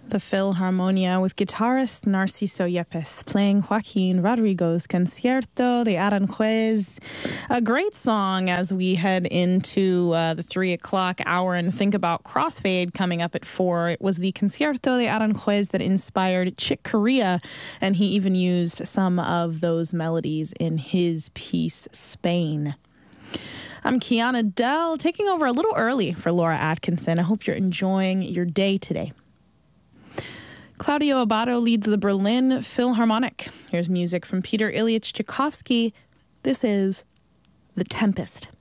The Philharmonia with guitarist Narciso Yepes playing Joaquin Rodrigo's Concierto de Aranjuez. A great song as we head into the 3 o'clock hour and think about Crossfade coming up at 4. It was the Concierto de Aranjuez that inspired Chick Corea, and he even used some of those melodies in his piece, Spain. I'm Kiana Dell, taking over a little early for Laura Atkinson. I hope you're enjoying your day today. Claudio Abbado leads the Berlin Philharmonic. Here's music from Peter Ilyich Tchaikovsky. This is The Tempest.